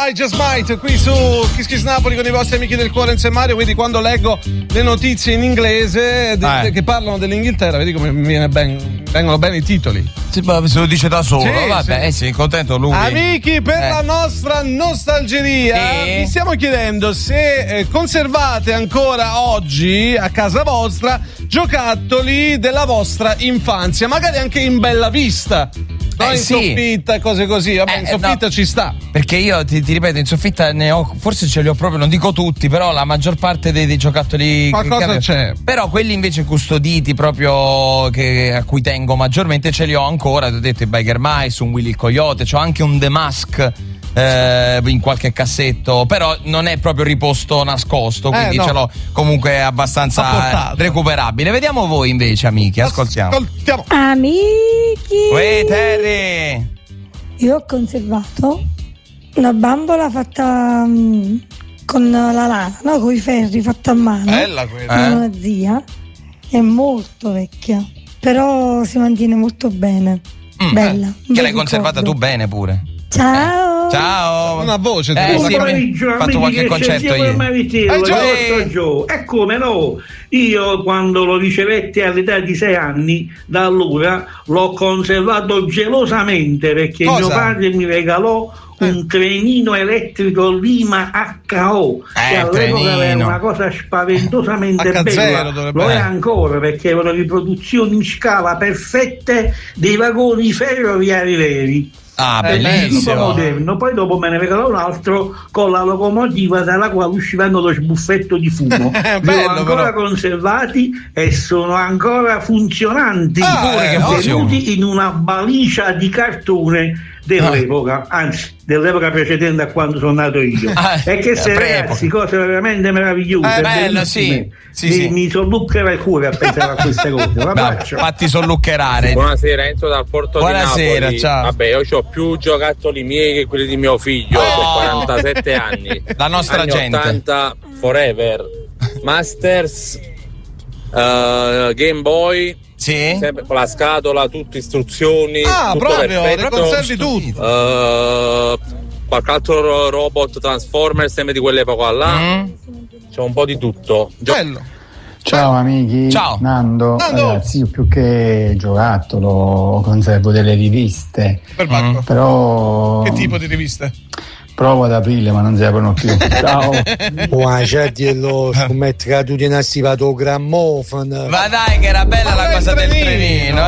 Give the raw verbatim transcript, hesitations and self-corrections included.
I Just Might qui su Kiss Kiss Napoli con i vostri amici del cuore insieme a Mario. Quindi quando leggo le notizie in inglese de- eh. che parlano dell'Inghilterra, vedi come mi viene ben, vengono bene i titoli. Sì, se lo dice da solo, sì, vabbè, sì. sì, contento lui. Amici, per eh. la nostra nostalgeria sì. vi stiamo chiedendo se eh, conservate ancora oggi a casa vostra giocattoli della vostra infanzia, magari anche in bella vista. No, eh, in sì. soffitta e cose così. Vabbè, Eh, in soffitta no. ci sta. Perché io ti, ti ripeto, in soffitta ne ho, forse ce li ho proprio, non dico tutti, però la maggior parte dei, dei giocattoli. Qualcosa che, c'è. Però quelli invece custoditi proprio che, a cui tengo maggiormente ce li ho ancora. Ti ho detto i Biker Mice, un Willy il Coyote, c'ho anche un The Mask. Eh, in qualche cassetto, però non è proprio riposto nascosto, quindi eh, no. ce l'ho comunque abbastanza recuperabile. Vediamo voi invece, amici, ascoltiamo. Ascoltiamo. Amici, Uè, Terry. io ho conservato una bambola fatta um, con la lana, no? Con i ferri, fatta a mano. Bella quella. Da Eh? una zia, è molto vecchia, però si mantiene molto bene. Mm, Bella. eh, un che bel l'hai conservata ricordo. tu bene pure. Ciao. Ciao. Una voce. Eh, tu. sì, Buon mi- pomeriggio, fatto amici qualche che concerto sentiamo ieri. il Maritino, Eh, Gio- il Gio. E come no, io quando lo ricevetti all'età di sei anni, da allora l'ho conservato gelosamente perché Cosa? mio padre mi regalò un trenino elettrico Lima H O Eh, che all'epoca era trenino. una cosa spaventosamente H zero bella, dovrebbe lo è essere. ancora perché erano riproduzioni in scala perfette dei vagoni ferroviari veri. Ah, Eh, di tipo bellissimo. moderno. Poi dopo me ne regalò un altro con la locomotiva dalla quale uscivano lo sbuffetto di fumo. Li Bello, ho ancora però. conservati e sono ancora funzionanti, Ah, pure eh, tenuti ottimo. in una valigia di cartone dell'epoca, anzi dell'epoca precedente a quando sono nato io. Ah, E che se pre-epoca. ragazzi, cose veramente meravigliose, Eh, bello, bellissime. sì. Sì, mi, sì. mi solluccherà il cuore a pensare a queste cose. Un Dai, abbraccio. fatti solluccherare. Buonasera, Enzo dal Porto Buonasera, di Napoli. ciao. Vabbè, io ho più giocattoli miei che quelli di mio figlio, Oh! ho quarantasette anni. La nostra anni gente. ottanta Forever, Masters, eh, Game Boy, Sì? sempre con la scatola, tutte istruzioni, Ah, tutto proprio, le perfetto. conservi tutto. Eh, qualche altro ro- robot Transformers, sempre di quell'epoca là. Mm? C'è un po' di tutto. Gio- Bello. Ciao amici, Ciao. Nando. Nando. Ragazzi, io più che giocattolo conservo delle riviste, Perbacco. però Che tipo di riviste? provo ad aprirle ma non si aprono più. Ciao. Wow, certo, scommettere che tu ti nassi vado grammofono. Ma dai, che era bella Ma la dai, cosa il del trenino. trenino,